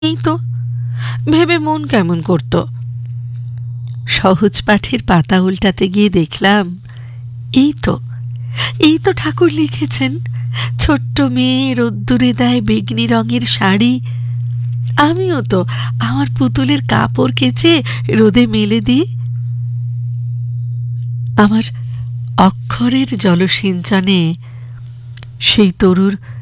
এই তো ভেবে মন কেমন করত। সহজ পাঠের পাতা উল্টাতে গিয়ে দেখলাম এই তো ঠাকুর লিখেছেন, ছোট্ট মেয়ে রোদ্দুরে দেয় বেগনি রঙের শাড়ি, আমিও তো আমার পুতুলের কাপড় কেচে রোদে মেলে দিই। আমার অক্ষরের জলসিঞ্চনে সেই তরুর